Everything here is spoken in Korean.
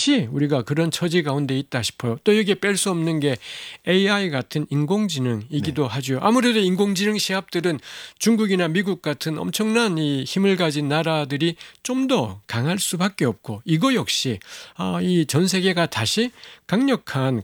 다시 우리가 그런 처지 가운데 있다 싶어요. 또 여기에 뺄 수 없는 게 AI 같은 인공지능이기도 하죠. 아무래도 인공지능 시합들은 중국이나 미국 같은 엄청난 이 힘을 가진 나라들이 좀 더 강할 수밖에 없고, 이거 역시 이 전 세계가 다시 강력한